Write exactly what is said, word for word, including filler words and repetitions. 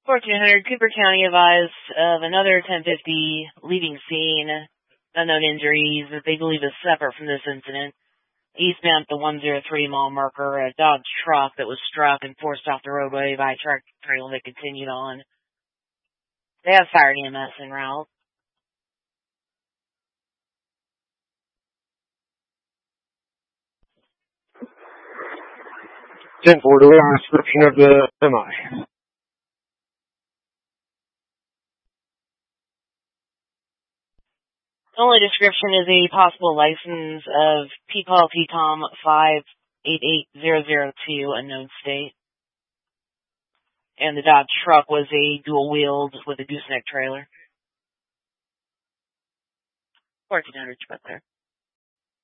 fourteen hundred, Cooper County advised of another ten fifty leaving scene, unknown injuries that they believe is separate from this incident. Eastbound at the one oh three mile marker, a Dodge truck that was struck and forced off the roadway by a truck trailer that continued on. They have fire and E M S en route. ten four, do we have a description of the semi? The only description is a possible license of P P L T Tom five eight eight zero zero two, unknown state. And the Dodge truck was a dual-wheeled with a gooseneck trailer. fourteen hundred, but there.